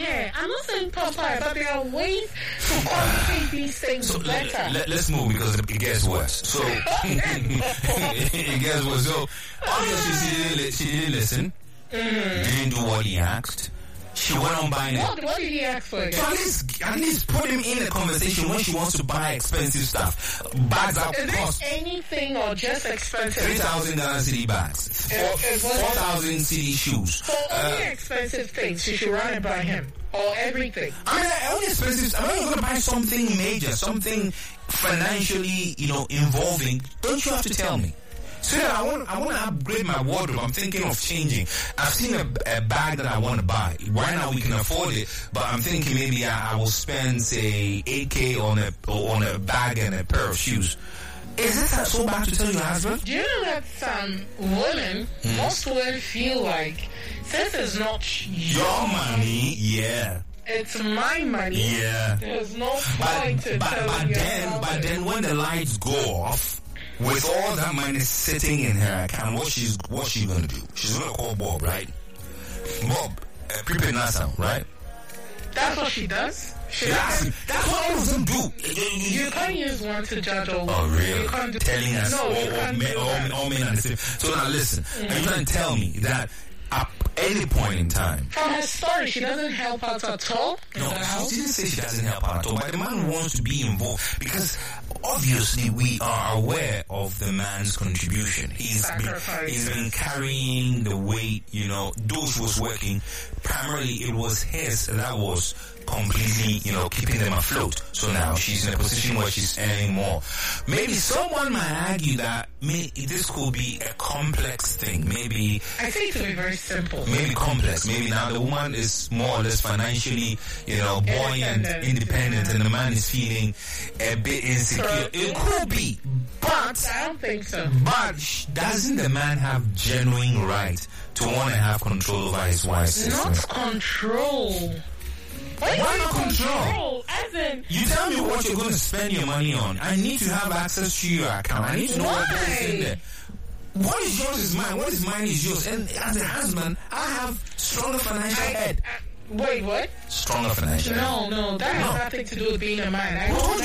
hair. I'm not saying papaya, but there are ways to complicate these things better. Let's move because it gets worse. So it gets worse. So obviously she didn't listen. Didn't do what he asked. She went on buying it. What did he ask for again? So at least put him in a conversation when she wants to buy expensive stuff. Bags that cost anything or just expensive? 3,000 Ghana cedi bags, 4,000 cedi shoes. So only expensive things she should run and buy him, or everything. I mean, only expensive. I mean, you're gonna buy something major, something financially, involving. Don't you have to tell me? So I want to upgrade my wardrobe. I'm thinking of changing. I've seen a bag that I want to buy. Right now we can afford it, but I'm thinking maybe I will spend say 8K on a bag and a pair of shoes. Is this so bad to tell your husband? Do you know that some women, most women feel like this is not your money, yeah. It's my money. Yeah. There's no point to telling you. But then when the lights go off, with all that money sitting in her account, what's she gonna do? She's gonna call Bob, right? Bob, prepaid NASA, right? That's what she does. That's what all of them do. You can't use one to judge all. Oh, really? You can't telling us all men are the same. So now listen, are you trying to tell me that at any point in time, from her story, she doesn't help out at all? No, she didn't say she doesn't help out at all, but the man wants to be involved because obviously we are aware of the man's contribution. He's been carrying the weight, though she was working, primarily it was his that was completely, keeping them afloat. So now she's in a position where she's earning more. Maybe someone might argue that this could be a complex thing. Maybe I think it would be very simple. Maybe complex. Maybe now the woman is more or less financially, buoyant, independent, and the man is feeling a bit insecure. It could be, but I don't think so. But doesn't the man have genuine right to want to have control over his wife's system? Not control. Why not control? As in, you tell me what you're going to spend your money on. I need to have access to your account. I need to know what goes in there. What is yours is mine. What is mine is yours. And as a husband, I have stronger financial head. Wait, what? Stronger financial head. No. That has nothing to do with being a man.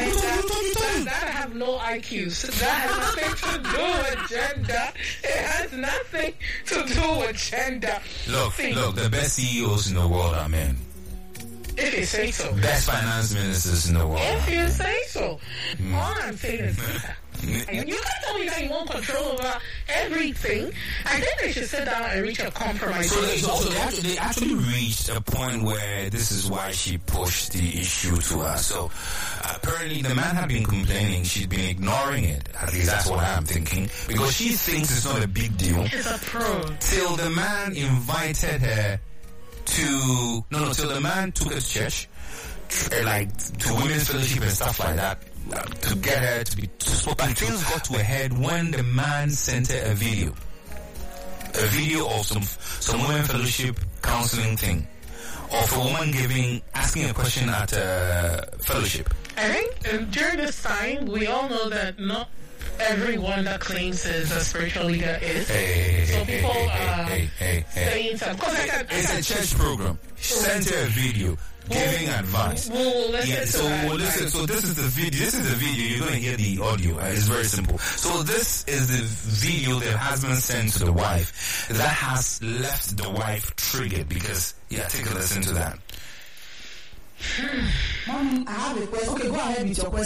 That have no IQs. That has nothing to do with gender. It has nothing to do with gender. Look, the best CEOs in the world are men. If you say so. Best finance ministers in the world. If you say so. All I'm saying is you can't tell me that you want control over everything. I think they should sit down and reach a compromise. So they actually reached a point where this is why she pushed the issue to her. So apparently the man had been complaining. She's been ignoring it. At least that's what I'm thinking. Because she thinks it's not a big deal. It's a pro. Till the man invited her till the man took her to church, to women's fellowship and stuff like that, to get her to be spoken to. Things got to a head when the man sent her a video of some women's fellowship counseling thing, of a woman asking a question at a fellowship. I think during this time, we all know that not everyone that claims is a spiritual leader is. So people saying something. It's a church program. Send her a video giving advice. We'll listen So this is the video. You're going to hear the audio. It's very simple. So this is the video the husband sent to the wife that has left the wife triggered because, take a listen to that. Mommy, I have a question. Okay, go ahead with your question.